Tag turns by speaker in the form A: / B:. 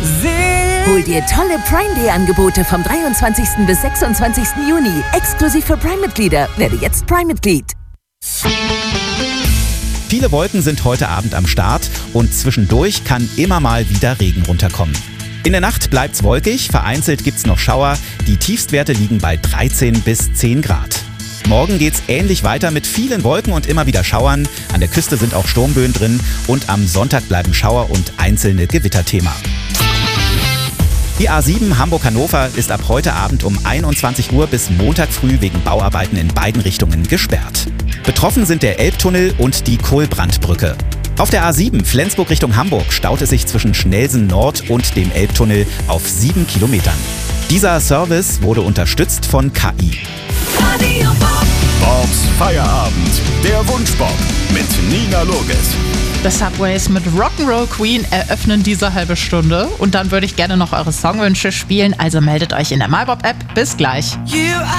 A: Hol dir tolle Prime Day Angebote vom 23. bis 26. Juni. Exklusiv für Prime-Mitglieder. Werde jetzt Prime-Mitglied.
B: Viele Wolken sind heute Abend am Start und zwischendurch kann immer mal wieder Regen runterkommen. In der Nacht bleibt's wolkig, vereinzelt gibt's noch Schauer. Die Tiefstwerte liegen bei 13 bis 10 Grad. Morgen geht's ähnlich weiter mit vielen Wolken und immer wieder Schauern. An der Küste sind auch Sturmböen drin und am Sonntag bleiben Schauer und einzelne Gewitter Thema. Die A7 Hamburg-Hannover ist ab heute Abend um 21 Uhr bis Montag früh wegen Bauarbeiten in beiden Richtungen gesperrt. Betroffen sind der Elbtunnel und die Kohlbrandbrücke. Auf der A7 Flensburg Richtung Hamburg staut es sich zwischen Schnelsen Nord und dem Elbtunnel auf 7 Kilometern. Dieser Service wurde unterstützt von KI.
C: Bobs Feierabend, der Wunschbob mit Nina Loges.
D: The Subways mit Rock'n'Roll Queen eröffnen diese halbe Stunde. Und dann würde ich gerne noch eure Songwünsche spielen, also meldet euch in der MyBob-App. Bis gleich.